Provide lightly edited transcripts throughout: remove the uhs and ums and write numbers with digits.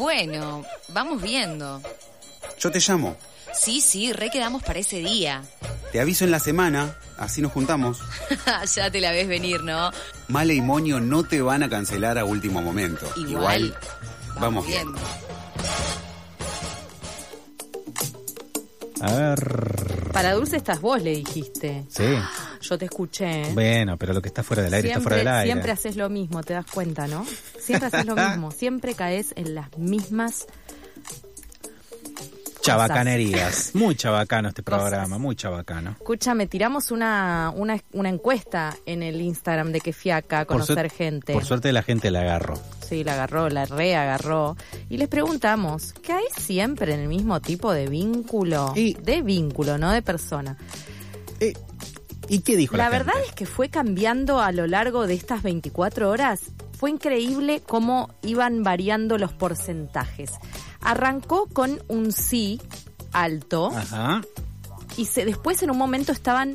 Bueno, vamos viendo. Yo te llamo. Sí, re quedamos para ese día. Te aviso en la semana, así nos juntamos. Ya te la ves venir, ¿no? Male y Moño no te van a cancelar a último momento. Igual vamos viendo. A ver... Para Dulce estás vos, le dijiste. Sí. Yo te escuché. Bueno, pero lo que está fuera del aire está fuera del aire. Siempre haces lo mismo, te das cuenta, ¿no? Siempre haces lo mismo. Siempre caes en las mismas... chabacanerías. Muy chabacano este programa, muy chabacano. Escúchame, tiramos una encuesta en el Instagram de Que Fiaca, conocer gente. Por suerte la gente la agarró. Sí, la agarró, la reagarró. Y les preguntamos, ¿caes siempre en el mismo tipo de vínculo? De vínculo, no de persona. ¿Y qué dijo la gente? La verdad es que fue cambiando a lo largo de estas 24 horas. Fue increíble cómo iban variando los porcentajes. Arrancó con un sí alto. Ajá. Y después en un momento estaban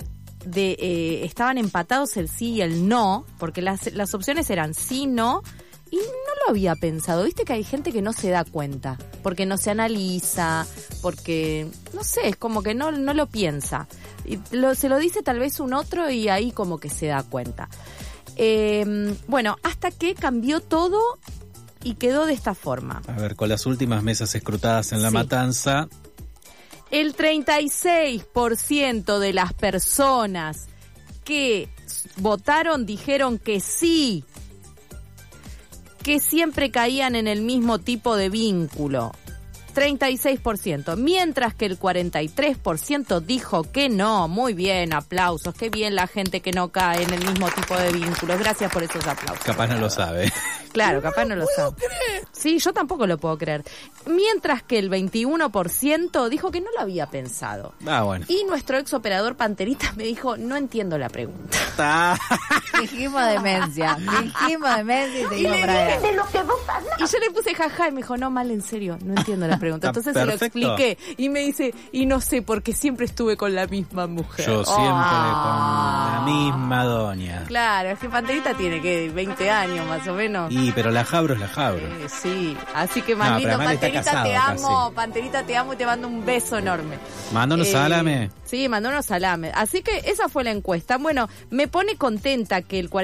empatados el sí y el no, porque las opciones eran sí, no, y no lo había pensado. Viste que hay gente que no se da cuenta, porque no se analiza, porque, no sé, es como que no lo piensa. Y se lo dice tal vez un otro y ahí como que se da cuenta. Bueno, hasta que cambió todo y quedó de esta forma. A ver, con las últimas mesas escrutadas en La Matanza. El 36% de las personas que votaron dijeron que sí, que siempre caían en el mismo tipo de vínculo. 36%, mientras que el 43% dijo que no. Muy bien, aplausos, qué bien la gente que no cae en el mismo tipo de vínculos. Gracias por esos aplausos. Capaz no lo sabe. Claro, capaz no lo sabe. Creer. Sí, yo tampoco lo puedo creer. Mientras que el 21% dijo que no lo había pensado. Bueno. Y nuestro ex operador Panterita me dijo, no entiendo la pregunta. Fingimos demencia y seguimos para allá. Y yo le puse jaja y me dijo, no, mal, en serio, no entiendo la pregunta. Entonces Perfecto. Se lo expliqué y me dice, y no sé, porque siempre estuve con la misma mujer. Yo siempre con la misma doña. Claro, es que Panterita tiene que 20 años más o menos. Pero la Jabro es la Jabro. Sí, así que más lindo, Panterita, te amo. Panterita, te amo y te mando un beso enorme. Manda unos salame. Sí, mandó unos salame. Así que esa fue la encuesta. Bueno, me pone contenta que el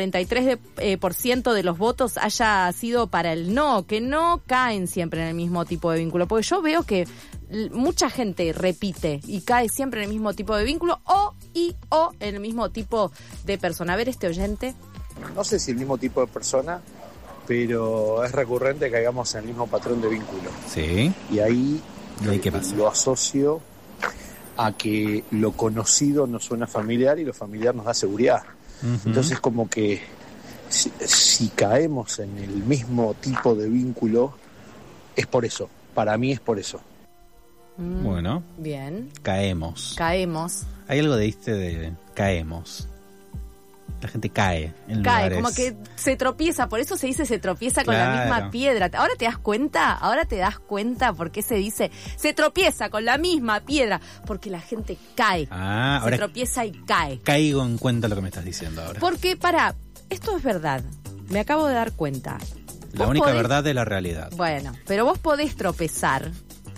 43% de los votos haya sido para el no, que no caen siempre en el mismo tipo de vínculo. Porque yo veo que mucha gente repite y cae siempre en el mismo tipo de vínculo o en el mismo tipo de persona. A ver, este oyente. No sé si el mismo tipo de persona, pero es recurrente que hagamos el mismo patrón de vínculo. Sí. Y ahí ¿qué pasa? Lo asocio a que lo conocido nos suena familiar y lo familiar nos da seguridad. Uh-huh. Entonces como que si caemos en el mismo tipo de vínculo, es por eso. Para mí es por eso. Bueno. Bien. Caemos. Hay algo de caemos. La gente cae en cae, lugares. como que se tropieza, por eso se dice se tropieza con la misma piedra. ¿Ahora te das cuenta? ¿Por qué se dice se tropieza con la misma piedra? Porque la gente cae. Se tropieza y cae. Caigo en cuenta lo que me estás diciendo ahora. Porque, esto es verdad. Me acabo de dar cuenta. La única verdad de la realidad. Bueno, pero vos podés tropezar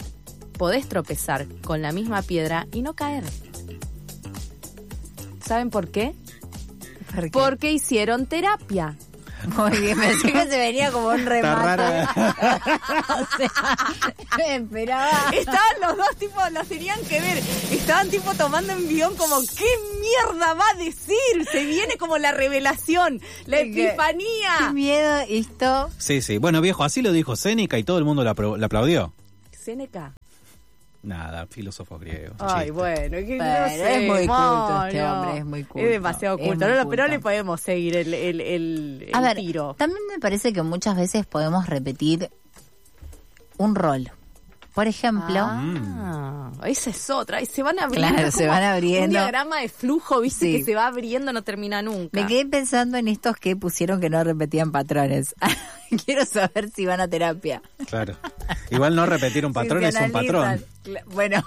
con la misma piedra y no caer. ¿Saben por qué? Porque hicieron terapia. Muy bien, pensé que se venía como un remate. O sea, me esperaba. Estaban los dos tipos, los tenían que ver. Estaban tipo tomando envión como, ¿qué mierda va a decir? Se viene como la revelación, la epifanía. Qué miedo esto. Sí. Bueno, viejo, así lo dijo Séneca y todo el mundo le aplaudió. ¿Séneca? Nada, filósofos griegos. Ay, bueno, es que no sé. Es muy culto este hombre, es muy culto. Es demasiado culto, pero le podemos seguir el a ver, tiro. También me parece que muchas veces podemos repetir un rol. Por ejemplo... Esa es otra. Y se van abriendo. Claro, se van abriendo. Un diagrama de flujo, viste, que se va abriendo, no termina nunca. Me quedé pensando en estos que pusieron que no repetían patrones. Quiero saber si van a terapia. Claro. Igual no repetir un patrón es un patrón. Bueno,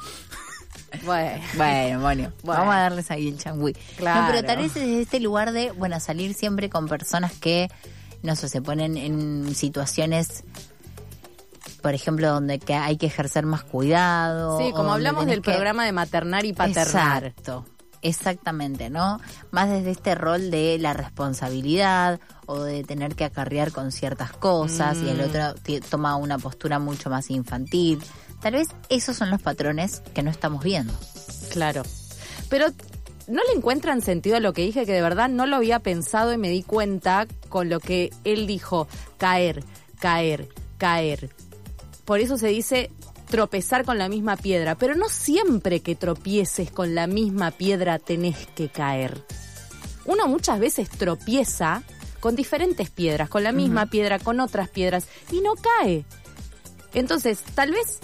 vamos a darles ahí el changüí. Claro. No, pero tal vez desde este lugar de, salir siempre con personas que, no sé, se ponen en situaciones por ejemplo, donde que hay que ejercer más cuidado. Sí, como hablamos del programa de maternar y paternar. Exacto, exactamente, ¿no? Más desde este rol de la responsabilidad o de tener que acarrear con ciertas cosas y el otro toma una postura mucho más infantil. Tal vez esos son los patrones que no estamos viendo. Claro. Pero ¿no le encuentran sentido a lo que dije? Que de verdad no lo había pensado y me di cuenta con lo que él dijo. Caer, caer, caer. Por eso se dice tropezar con la misma piedra. Pero no siempre que tropieces con la misma piedra tenés que caer. Uno muchas veces tropieza con diferentes piedras, con la misma piedra, con otras piedras, y no cae. Entonces, tal vez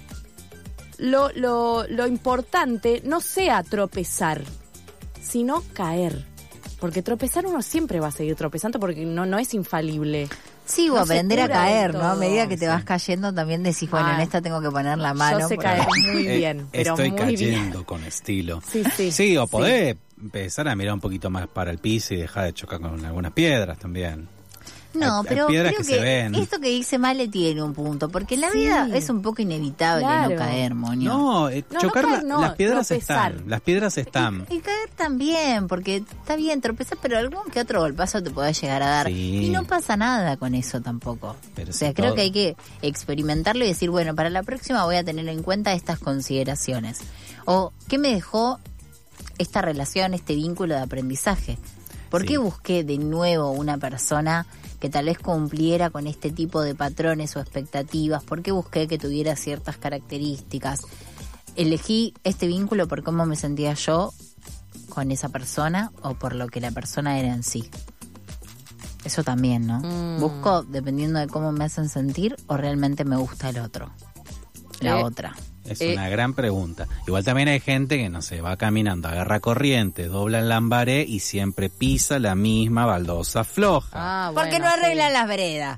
lo importante no sea tropezar, sino caer. Porque tropezar uno siempre va a seguir tropezando porque no es infalible. Sí, o No aprender se a cura caer, del ¿no? A todo. medida que te vas cayendo también decís, bueno, en esta tengo que poner la mano. Yo sé porque- caer muy bien, pero Estoy muy cayendo bien. con estilo. Sí, o podés empezar a mirar un poquito más para el piso y dejar de chocar con algunas piedras también. No, Hay pero piedras creo que se ven. esto que dice Male tiene un punto, porque en la Sí. vida es un poco inevitable Claro. no caer, Moño. No, No, chocar, no caer, no, las piedras tropezar. están. Las piedras están. Y caer también, porque está bien tropezar, pero algún que otro golpazo te puede llegar a dar. Sí. Y no pasa nada con eso tampoco. Pero O sea, si creo todo- que hay que experimentarlo y decir, bueno, para la próxima voy a tener en cuenta estas consideraciones. O, ¿qué me dejó esta relación, este vínculo de aprendizaje? ¿Por Sí. qué busqué de nuevo una persona que tal vez cumpliera con este tipo de patrones o expectativas? ¿Por qué busqué que tuviera ciertas características? Elegí este vínculo por cómo me sentía yo con esa persona o por lo que la persona era en sí. Eso también, ¿no? Busco dependiendo de cómo me hacen sentir o realmente me gusta el otro, la otra. Es una gran pregunta. Igual también hay gente que, no sé, va caminando, agarra corriente, dobla el lambaré y siempre pisa la misma baldosa floja. Ah, Porque bueno, no arreglan sí. las veredas.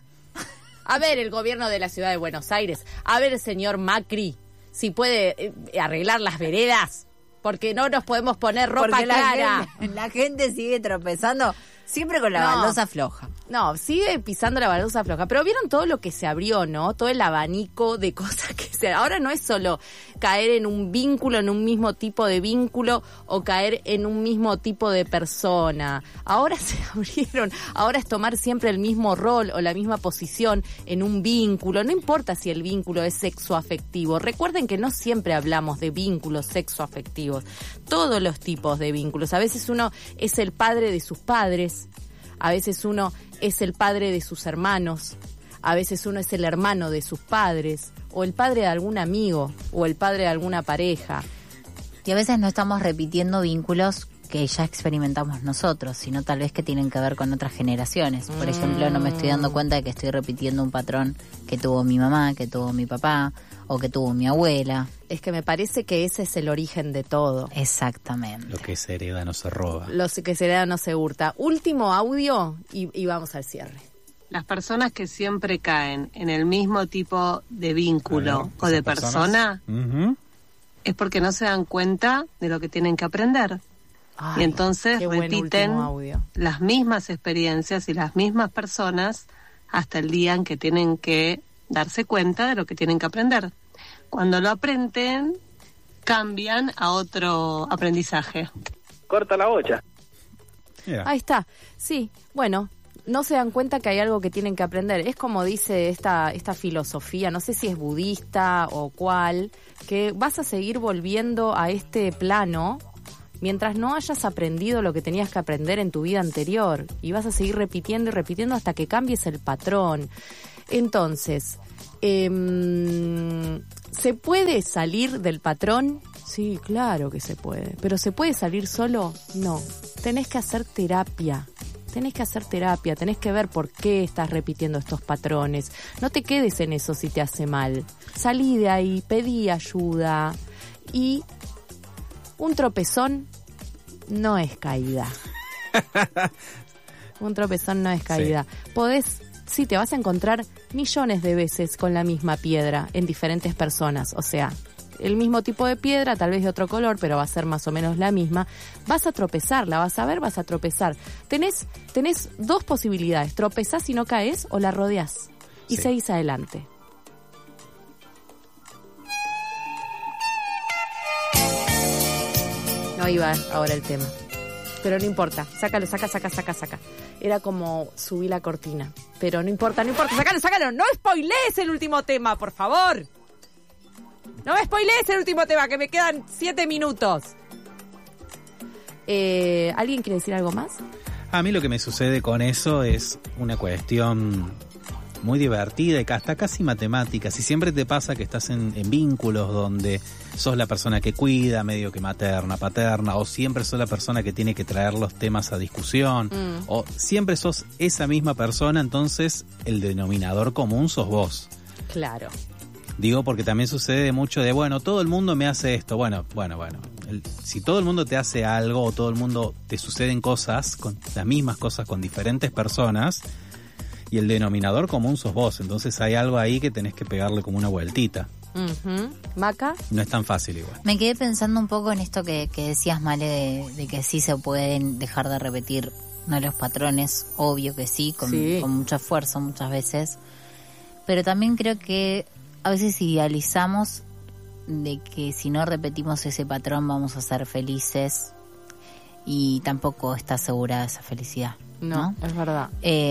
A ver, el gobierno de la ciudad de Buenos Aires. A ver, señor Macri, si puede arreglar las veredas. Porque no nos podemos poner ropa Porque clara. la gente sigue tropezando siempre con la No. baldosa floja. No, sigue pisando la baldosa floja. Pero vieron todo lo que se abrió, ¿no? Todo el abanico de cosas que se... Ahora no es solo caer en un vínculo, en un mismo tipo de vínculo o caer en un mismo tipo de persona. Ahora se abrieron. Ahora es tomar siempre el mismo rol o la misma posición en un vínculo. No importa si el vínculo es sexoafectivo. Recuerden que no siempre hablamos de vínculos sexoafectivos. Todos los tipos de vínculos. A veces uno es el padre de sus padres. A veces uno es el padre de sus hermanos, a veces uno es el hermano de sus padres, o el padre de algún amigo, o el padre de alguna pareja. Y a veces no estamos repitiendo vínculos que ya experimentamos nosotros, sino tal vez que tienen que ver con otras generaciones. Por ejemplo, no me estoy dando cuenta de que estoy repitiendo un patrón que tuvo mi mamá, que tuvo mi papá, o que tuvo mi abuela. Es que me parece que ese es el origen de todo. Exactamente. Lo que se hereda no se roba. Lo que se hereda no se hurta. Último audio y vamos al cierre. Las personas que siempre caen en el mismo tipo de vínculo A ver, o de esas personas. persona Ujú. es porque no se dan cuenta de lo que tienen que aprender. Ay, Y entonces qué buen repiten último audio. las mismas experiencias y las mismas personas hasta el día en que tienen que darse cuenta de lo que tienen que aprender. Cuando lo aprenden, cambian a otro aprendizaje. Corta la bocha. Mira. Ahí está. Sí, bueno, no se dan cuenta que hay algo que tienen que aprender. Es como dice esta filosofía, no sé si es budista o cuál, que vas a seguir volviendo a este plano mientras no hayas aprendido lo que tenías que aprender en tu vida anterior. Y vas a seguir repitiendo y repitiendo hasta que cambies el patrón. Entonces, ¿se puede salir del patrón? Sí, claro que se puede. ¿Pero se puede salir solo? No. Tenés que hacer terapia. Tenés que hacer terapia, tenés que ver por qué estás repitiendo estos patrones. No te quedes en eso si te hace mal. Salí de ahí, pedí ayuda. Y un tropezón no es caída. Un tropezón no es caída. Sí, te vas a encontrar millones de veces con la misma piedra en diferentes personas. O sea, el mismo tipo de piedra, tal vez de otro color, pero va a ser más o menos la misma. Vas a tropezar, la vas a ver, vas a tropezar. Tenés dos posibilidades: tropezás y no caes o la rodeás y Sí. seguís adelante. No iba ahora el tema. Pero no importa. Sácalo, saca. Era como subí la cortina. Pero no importa. Sácalo. No spoilees el último tema, por favor. No me spoilees el último tema, que me quedan 7 minutos. ¿Alguien quiere decir algo más? A mí lo que me sucede con eso es una cuestión muy divertida y hasta casi matemática. Si siempre te pasa que estás en vínculos donde sos la persona que cuida, medio que materna, paterna, o siempre sos la persona que tiene que traer los temas a discusión, o siempre sos esa misma persona, entonces el denominador común sos vos. Claro. Digo porque también sucede mucho de, bueno, todo el mundo me hace esto. Bueno. Si todo el mundo te hace algo o todo el mundo te suceden cosas, con las mismas cosas con diferentes personas, y el denominador común sos vos, entonces hay algo ahí que tenés que pegarle como una vueltita. ¿Maca? No es tan fácil igual. Me quedé pensando un poco en esto que decías, Male, de que sí se pueden dejar de repetir los patrones, obvio que sí, con mucho esfuerzo muchas veces, pero también creo que a veces idealizamos de que si no repetimos ese patrón vamos a ser felices y tampoco está asegurada esa felicidad. No, es verdad.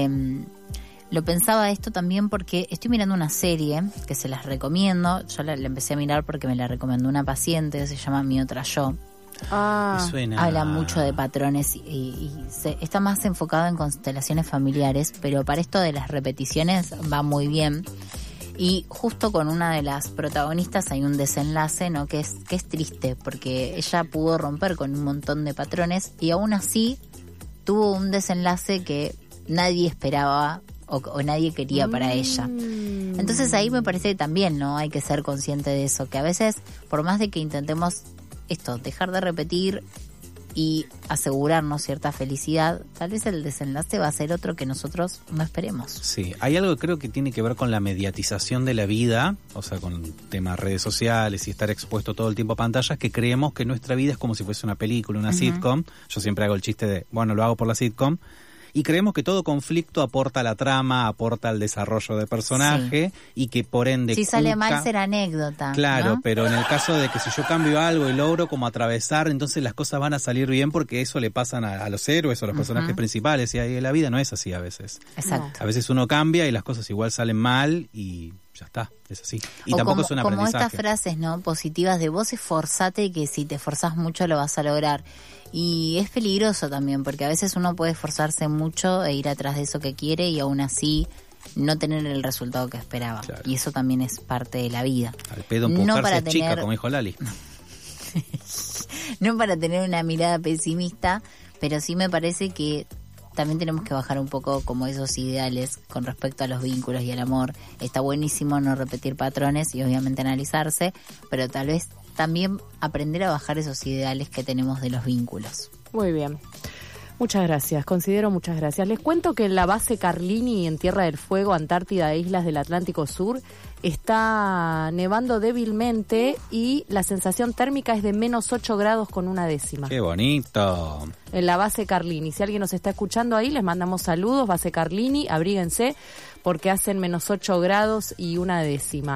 Lo pensaba esto también porque estoy mirando una serie que se las recomiendo. Yo la empecé a mirar porque me la recomendó una paciente, se llama Mi Otra Yo. Me suena. Habla mucho de patrones y está más enfocado en constelaciones familiares, pero para esto de las repeticiones va muy bien. Y justo con una de las protagonistas hay un desenlace, ¿no? que es triste, porque ella pudo romper con un montón de patrones y aún así tuvo un desenlace que nadie esperaba o nadie quería para ella. Entonces ahí me parece que también, ¿no? Hay que ser consciente de eso, que a veces, por más de que intentemos dejar de repetir y asegurarnos cierta felicidad, tal vez el desenlace va a ser otro que nosotros no esperemos. Sí, hay algo que creo que tiene que ver con la mediatización de la vida, o sea, con temas redes sociales y estar expuesto todo el tiempo a pantallas, que creemos que nuestra vida es como si fuese una película, una sitcom. Yo siempre hago el chiste de, bueno, lo hago por la sitcom. Y creemos que todo conflicto aporta a la trama, aporta al desarrollo de personaje, y que por ende... Si sale mal será anécdota. Claro, ¿no? pero en el caso de que si yo cambio algo y logro como atravesar, entonces las cosas van a salir bien porque eso le pasan a los héroes o a los personajes principales, y ahí la vida no es así a veces. Exacto. A veces uno cambia y las cosas igual salen mal y ya está, es así. Y o tampoco como, es un aprendizaje. como estas frases, ¿no? Positivas de vos esforzate y que si te esforzás mucho lo vas a lograr. Y es peligroso también, porque a veces uno puede esforzarse mucho e ir atrás de eso que quiere y aún así no tener el resultado que esperaba. Claro. Y eso también es parte de la vida. Al pedo empujarse no para chica, como dijo Lali. No para tener una mirada pesimista, pero sí me parece que también tenemos que bajar un poco como esos ideales con respecto a los vínculos y al amor. Está buenísimo no repetir patrones y obviamente analizarse, pero tal vez también aprender a bajar esos ideales que tenemos de los vínculos. Muy bien. Muchas gracias, muchas gracias. Les cuento que en la base Carlini, en Tierra del Fuego, Antártida e Islas del Atlántico Sur, está nevando débilmente y la sensación térmica es de menos 8 grados con 1/10. ¡Qué bonito! En la base Carlini. Si alguien nos está escuchando ahí, les mandamos saludos. Base Carlini, abríguense porque hacen menos 8 grados y 1/10.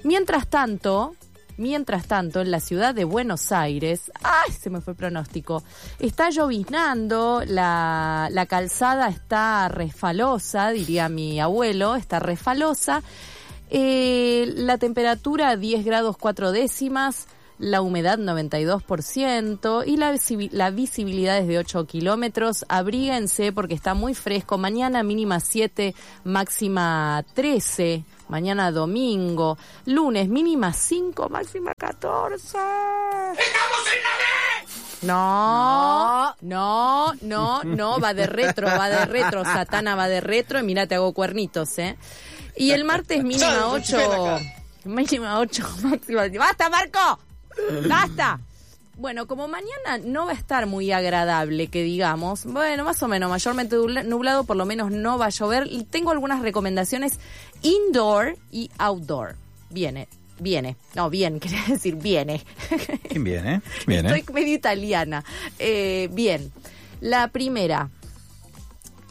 Mientras tanto, en la ciudad de Buenos Aires, ¡ay! Se me fue el pronóstico. Está lloviznando, la calzada está resfalosa, diría mi abuelo, está resfalosa. La temperatura 10 grados 4/10, la humedad 92% y la visibilidad es de 8 kilómetros. Abríguense porque está muy fresco. Mañana mínima 7, máxima 13. Mañana domingo. Lunes mínima 5, máxima 14. ¡Estamos en la B! No, va de retro. Satana va de retro y mira, te hago cuernitos, Y el martes mínima 8. Mínima 8, máxima. ¡Basta, Marco! ¡Basta! Bueno, como mañana no va a estar muy agradable, que digamos, bueno, más o menos, mayormente nublado, por lo menos no va a llover. Y tengo algunas recomendaciones indoor y outdoor. Viene. No, bien, quería decir viene. ¿Quién viene? Viene. Estoy medio italiana. Bien. La primera.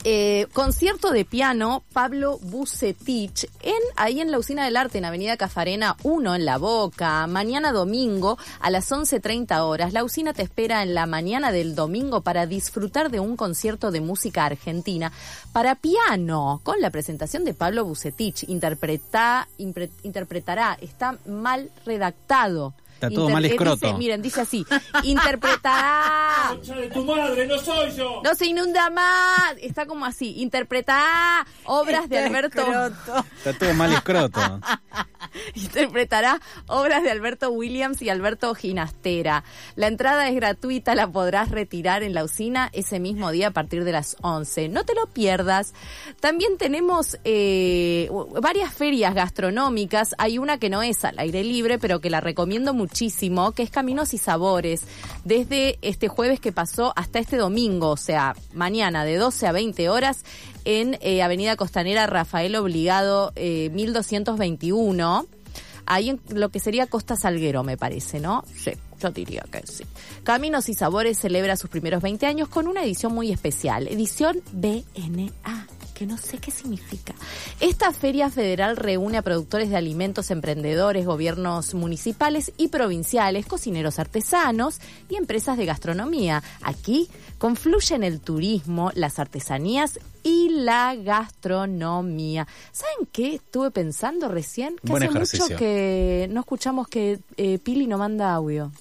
Concierto de piano Pablo Bucetich ahí en la Usina del Arte, en Avenida Cafarena 1, en La Boca. Mañana domingo a las 11:30 horas. La Usina te espera en la mañana del domingo para disfrutar de un concierto de música argentina para piano, con la presentación de Pablo Bucetich. Interpretará, está mal redactado. Está todo mal escroto. Dice así, interpretará... ¡Concha de tu madre, no soy yo! ¡No se inunda más! Está como así, interpretará obras de Alberto... Está todo mal escroto. Interpretará obras de Alberto Williams y Alberto Ginastera. La entrada es gratuita, la podrás retirar en la Usina ese mismo día a partir de las 11. No te lo pierdas. También tenemos varias ferias gastronómicas. Hay una que no es al aire libre, pero que la recomiendo muchísimo, que es Caminos y Sabores. Desde este jueves que pasó hasta este domingo, o sea, mañana de 12 a 20 horas, en Avenida Costanera Rafael Obligado 1221, ahí en lo que sería Costa Salguero, me parece, ¿no? Sí, yo diría que sí. Caminos y Sabores celebra sus primeros 20 años con una edición muy especial, edición BNA, que no sé qué significa. Esta feria federal reúne a productores de alimentos, emprendedores, gobiernos municipales y provinciales, cocineros artesanos y empresas de gastronomía. Aquí confluyen el turismo, las artesanías y la gastronomía. ¿Saben qué estuve pensando recién? Que Buen hace ejercicio. mucho que no escuchamos que Pili no manda audio.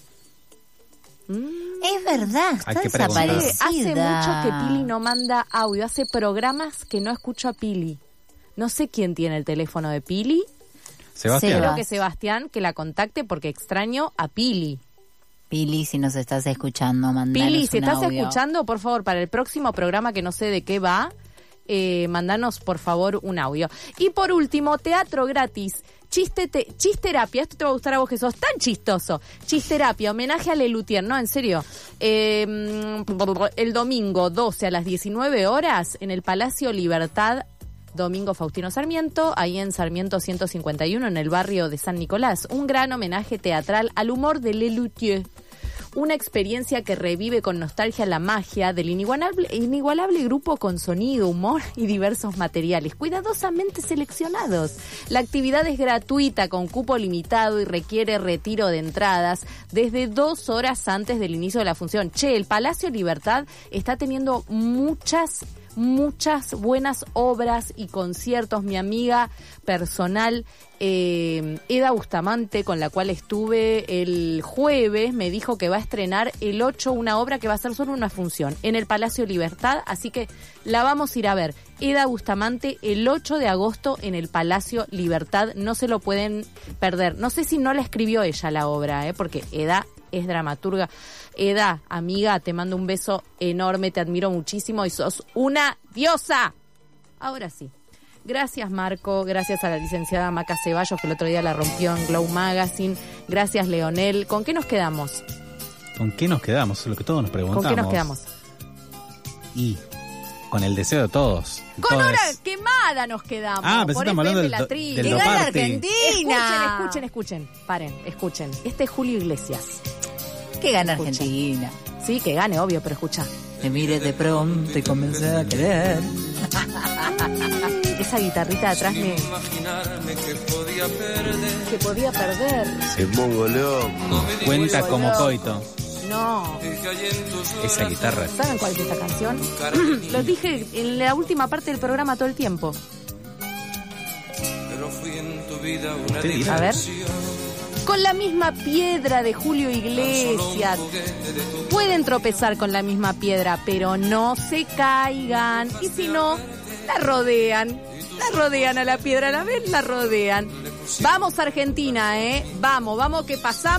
Es verdad, está Hay que preguntar. desaparecida. Hace mucho que Pili no manda audio. Hace programas que no escucho a Pili. No sé quién tiene el teléfono de Pili. Sebastián. Seba. Creo que Sebastián, que la contacte porque extraño a Pili. Pili, si nos estás escuchando, mandanos Pili, si un estás audio. escuchando, por favor, para el próximo programa que no sé de qué va, mandanos por favor un audio. Y por último, teatro gratis. Chisterapia, esto te va a gustar a vos que sos tan chistoso. Chisterapia, homenaje a Lelutier, no, en serio. El domingo 12 a las 19 horas en el Palacio Libertad, Domingo Faustino Sarmiento, ahí en Sarmiento 151, en el barrio de San Nicolás. Un gran homenaje teatral al humor de Lelutier. Una experiencia que revive con nostalgia la magia del inigualable grupo con sonido, humor y diversos materiales, cuidadosamente seleccionados. La actividad es gratuita, con cupo limitado y requiere retiro de entradas desde 2 horas antes del inicio de la función. Che, el Palacio Libertad está teniendo muchas buenas obras y conciertos. Mi amiga personal Eda Bustamante, con la cual estuve el jueves, me dijo que va a estrenar el 8 una obra que va a ser solo una función en el Palacio Libertad, así que la vamos a ir a ver. Eda Bustamante el 8 de agosto en el Palacio Libertad, no se lo pueden perder. No sé si no la escribió ella la obra, porque Eda es dramaturga. Eda, amiga, te mando un beso enorme, te admiro muchísimo y sos una diosa. Ahora sí. Gracias, Marco. Gracias a la licenciada Maca Ceballos, que el otro día la rompió en Glow Magazine. Gracias, Leonel. ¿Con qué nos quedamos? ¿Con qué nos quedamos? Es lo que todos nos preguntamos. ¿Con qué nos quedamos? Y con el deseo de todos. Con Todas. hora quemada nos quedamos. Ah, pensé por que estamos hablando FM La del Tribu. del ¡Que gana Party. Argentina! Escuchen. Paren, escuchen. Este es Julio Iglesias. Que gana Escucha. Argentina. Sí, que gane, obvio, pero escucha. Me mire de pronto y comencé a querer. Esa guitarrita de atrás me... Que podía perder. Se pongo loco. Cuenta como coito. No. Esa guitarra. ¿Saben cuál es esta canción? Los dije en la última parte del programa todo el tiempo. Usted dirá. A ver. Con la misma piedra de Julio Iglesias. Pueden tropezar con la misma piedra, pero no se caigan. Y si no, la rodean. La rodean a la piedra, la ven, la rodean. Vamos Argentina, Vamos, que pasamos.